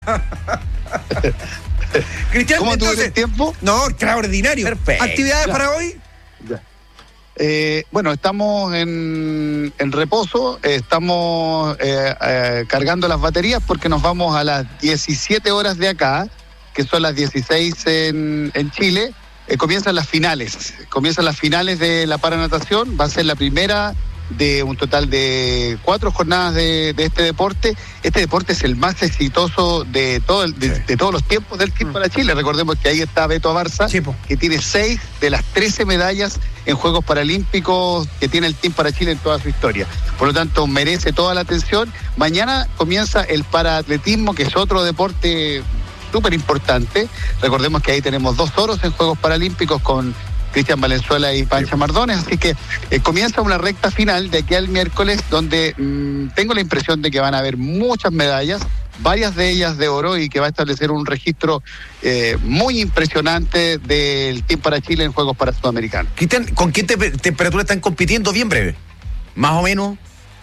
Cristian, ¿Cómo tuvo el tiempo? No, extraordinario. Perfecto. ¿Actividades para hoy? Ya. Bueno, estamos en reposo, estamos cargando las baterías porque nos vamos a las 17 horas de acá, que son las 16 en Chile. Comienzan las finales de la paranatación. Va a ser la primera de un total de 4 jornadas de este deporte. Este deporte es el más exitoso de todos los tiempos del Team para Chile. Recordemos que ahí está Beto Abarza, que tiene 6 de las 13 medallas en Juegos Paralímpicos que tiene el Team para Chile en toda su historia. Por lo tanto, merece toda la atención. Mañana comienza el paraatletismo, que es otro deporte súper importante. Recordemos que ahí tenemos 2 oros en Juegos Paralímpicos con Cristian Valenzuela y Pancha Mardones, así que comienza una recta final de aquí al miércoles donde tengo la impresión de que van a haber muchas medallas, varias de ellas de oro, y que va a establecer un registro muy impresionante del Team para Chile en Juegos para Sudamericanos. Cristian, ¿con qué temperatura están compitiendo? Bien breve, más o menos.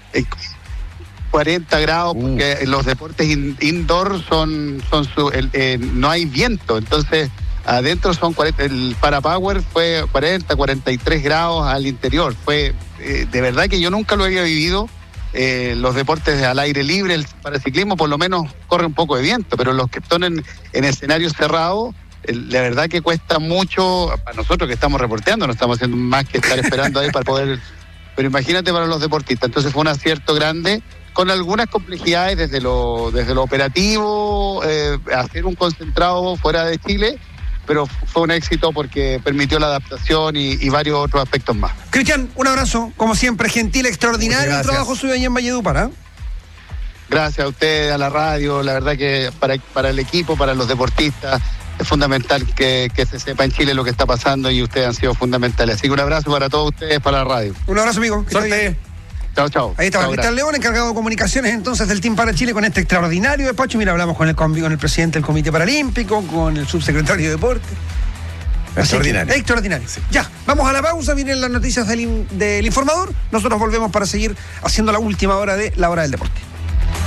40 grados, porque los deportes indoor no hay viento, entonces adentro son 40, el parapower fue 40, 43 grados al interior. Fue de verdad que yo nunca lo había vivido. Los deportes al aire libre, el paraciclismo por lo menos corre un poco de viento, pero los que están en escenarios cerrados, la verdad que cuesta mucho. Para nosotros que estamos reporteando, no estamos haciendo más que estar esperando ahí para poder, pero imagínate para los deportistas. Entonces fue un acierto grande, con algunas complejidades desde lo operativo, hacer un concentrado fuera de Chile, pero fue un éxito porque permitió la adaptación y varios otros aspectos más. Cristian, un abrazo, como siempre, gentil, extraordinario el trabajo suyo allá en Valledupar, ¿eh? Gracias a ustedes, a la radio. La verdad que para el equipo, para los deportistas, es fundamental que se sepa en Chile lo que está pasando, y ustedes han sido fundamentales. Así que un abrazo para todos ustedes, para la radio. Un abrazo, amigo. Suerte. Chao, chao. Ahí está Cristian León, encargado de comunicaciones entonces del Team para Chile, con este extraordinario despacho. Mira, hablamos con el presidente del Comité Paralímpico, con el subsecretario de Deporte. Extraordinario. Extraordinario. Sí. Ya, vamos a la pausa, vienen las noticias del informador. Nosotros volvemos para seguir haciendo la última hora de la hora del deporte.